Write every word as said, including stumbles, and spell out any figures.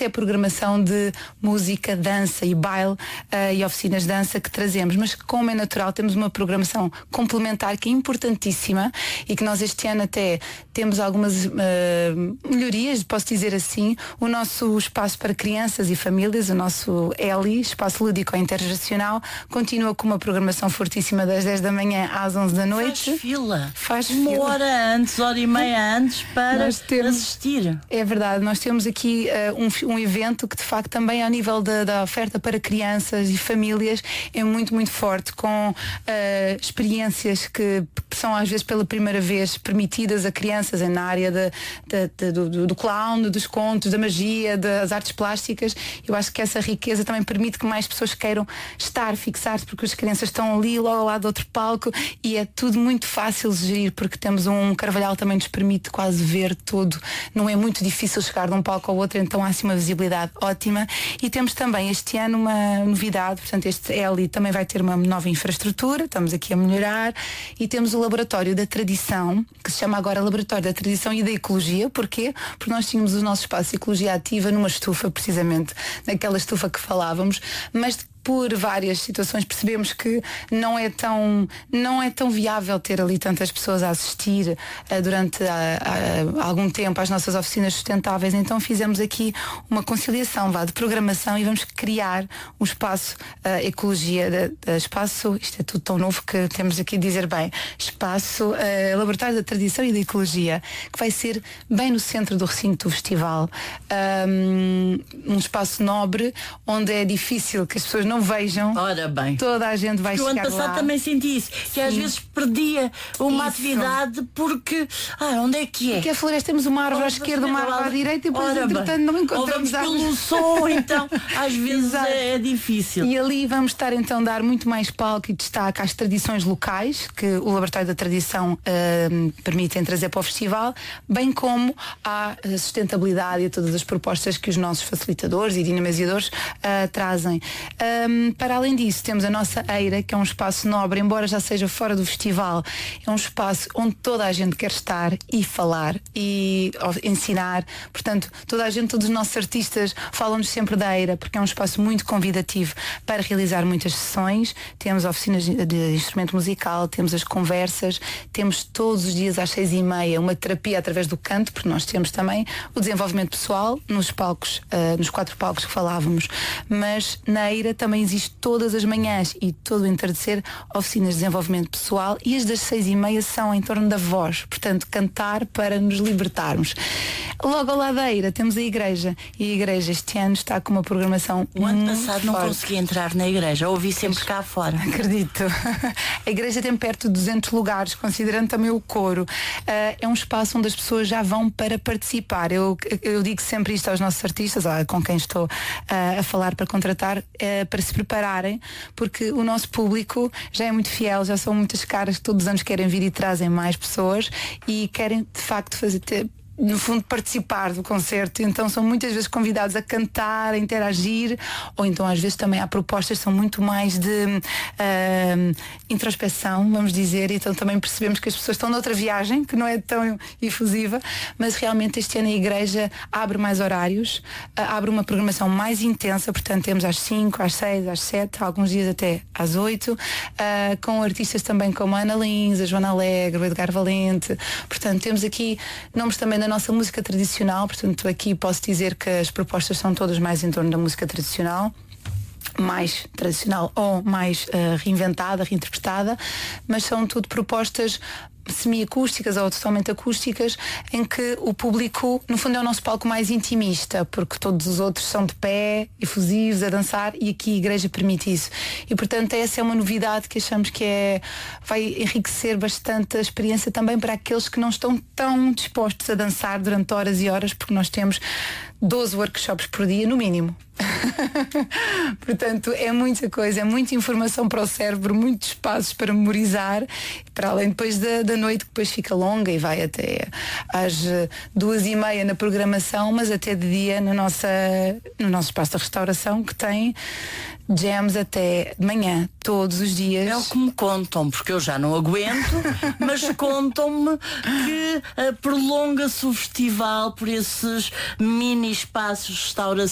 essa é a programação de música, dança e baile uh, e oficinas de dança que trazemos, mas como é natural, temos uma programação complementar que é importantíssima e que nós este ano até temos algumas uh, melhorias, posso dizer assim. O nosso espaço para crianças e famílias, o nosso E L I, Espaço Lúdico Intergeracional, continua com uma programação fortíssima das dez da manhã às onze da noite. Faz fila. Faz uma fila. hora antes, hora e meia antes para temos, assistir. É verdade, nós temos aqui uh, um, um evento que de facto também ao nível da, da oferta para crianças e famílias é muito, muito forte, com uh, experiências que são às vezes pela primeira vez permitidas a crianças na área de, de, de, do, do clown, dos contos, da magia, das artes plásticas. Eu acho que essa riqueza também permite que mais pessoas queiram estar, fixar-se, porque as crianças estão ali logo ao lado do outro palco e é tudo muito fácil de gerir, porque temos um Carvalhal também nos permite quase ver tudo, não é muito difícil chegar de um palco ao outro, então há assim uma visibilidade ótima. E temos também este ano uma novidade, portanto este E L I também vai ter uma nova infraestrutura, estamos aqui a melhorar, e temos o Laboratório da Tradição, que se chama agora Laboratório da Tradição e da Ecologia. Porquê? Porque nós tínhamos o nosso espaço de ecologia ativa numa estufa, precisamente naquela estufa que falávamos, mas por várias situações percebemos que não é tão, não é tão viável ter ali tantas pessoas a assistir uh, durante uh, uh, algum tempo às nossas oficinas sustentáveis. Então fizemos aqui uma conciliação vá, de programação e vamos criar um espaço uh, ecologia, de, de espaço, isto é tudo tão novo que temos aqui de dizer bem, espaço uh, Laboratório da Tradição e da Ecologia, que vai ser bem no centro do recinto do festival. Um, um espaço nobre, onde é difícil que as pessoas não não vejam. Ora bem. Toda a gente vai porque chegar lá. o ano passado também senti isso, que Sim. às vezes perdia uma Isso. atividade porque, ah, onde é que é? Porque a floresta temos uma árvore à esquerda, uma árvore à direita e depois Ora entretanto bem. não encontramos árvores. Pelo som, então às vezes é, é difícil. E ali vamos estar então a dar muito mais palco e destaque às tradições locais que o Laboratório da Tradição uh, permitem trazer para o festival, bem como à sustentabilidade e a todas as propostas que os nossos facilitadores e dinamizadores uh, trazem. Um, para além disso, temos a nossa Eira, que é um espaço nobre, embora já seja fora do festival, é um espaço onde toda a gente quer estar e falar e ensinar. Portanto, toda a gente, todos os nossos artistas falam-nos sempre da Eira, porque é um espaço muito convidativo para realizar muitas sessões. Temos oficinas de instrumento musical, temos as conversas, temos todos os dias às seis e meia uma terapia através do canto, porque nós temos também o desenvolvimento pessoal nos palcos, uh, nos quatro palcos que falávamos, mas na Eira também existe todas as manhãs e todo o entardecer oficinas de desenvolvimento pessoal, e as das seis e meia são em torno da voz, portanto cantar para nos libertarmos. Logo ao lado da Eira temos a igreja, e a igreja este ano está com uma programação o ano muito passado não forte. consegui entrar na igreja, ouvi sempre Mas, cá fora. Acredito. A igreja tem perto de duzentos lugares, considerando também o coro. Uh, é um espaço onde as pessoas já vão para participar. Eu, eu digo sempre isto aos nossos artistas, ah, com quem estou uh, a falar para contratar, uh, para se prepararem, porque o nosso público já é muito fiel, já são muitas caras que todos os anos querem vir e trazem mais pessoas e querem de facto fazer ter, no fundo participar do concerto, então são muitas vezes convidados a cantar, a interagir, ou então às vezes também há propostas que são muito mais de uh, introspeção, vamos dizer, então também percebemos que as pessoas estão noutra viagem, que não é tão efusiva, mas realmente este ano a igreja abre mais horários, uh, abre uma programação mais intensa, portanto temos às cinco, às seis, às sete, alguns dias até às oito, uh, com artistas também como a Ana Lins, a Joana Alegre, o Edgar Valente, portanto temos aqui nomes também da nossa música tradicional, portanto aqui posso dizer que as propostas são todas mais em torno da música tradicional, mais tradicional ou mais uh, reinventada, reinterpretada, mas são tudo propostas semi-acústicas ou totalmente acústicas, em que o público, no fundo, é o nosso palco mais intimista, porque todos os outros são de pé, efusivos, a dançar, e aqui a igreja permite isso. E, portanto, essa é uma novidade que achamos que é, vai enriquecer bastante a experiência também para aqueles que não estão tão dispostos a dançar durante horas e horas, porque nós temos doze workshops por dia, no mínimo. Portanto, é muita coisa, é muita informação para o cérebro, muitos espaços para memorizar, para além depois da, da noite, que depois fica longa e vai até às duas e meia na programação, mas até de dia na nossa, no nosso espaço de restauração, que tem jams até de manhã, todos os dias. É o que me contam, porque eu já não aguento, mas contam-me que uh, prolonga-se o festival por esses mini espaços de restauração